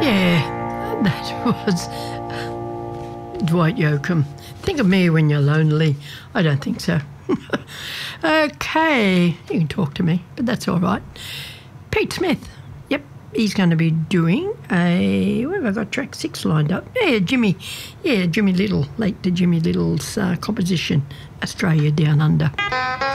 Yeah, that was Dwight Yoakam. Think of me when you're lonely. I don't think so. Okay, you can talk to me, but that's all right. Pete Smith. Yep, he's going to be doing a... Where have I got track 6 lined up? Yeah, Jimmy Little. Late to Jimmy Little's composition, Australia Down Under.